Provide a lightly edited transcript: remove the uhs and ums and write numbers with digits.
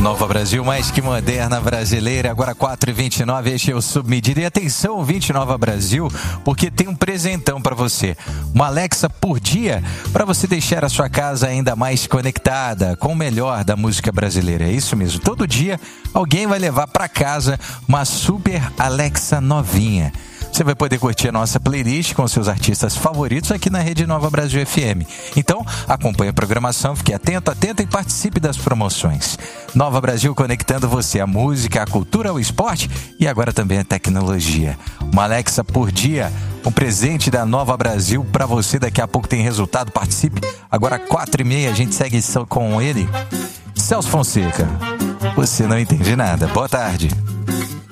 Nova Brasil, mais que moderna brasileira. Agora 4h29, este é o Submedida. E atenção, ouvinte Nova Brasil, porque tem um presentão para você. Uma Alexa por dia, para você deixar a sua casa ainda mais conectada com o melhor da música brasileira. É isso mesmo. Todo dia, alguém vai levar para casa uma super Alexa novinha. Você vai poder curtir a nossa playlist com seus artistas favoritos aqui na Rede Nova Brasil FM. Então, acompanhe a programação, fique atento, atenta e participe das promoções. Nova Brasil conectando você à música, à cultura, ao esporte e agora também à tecnologia. Uma Alexa por dia, um presente da Nova Brasil para você. Daqui a pouco tem resultado, participe. Agora 4h30, a gente segue com ele. Celso Fonseca, você não entende nada. Boa tarde.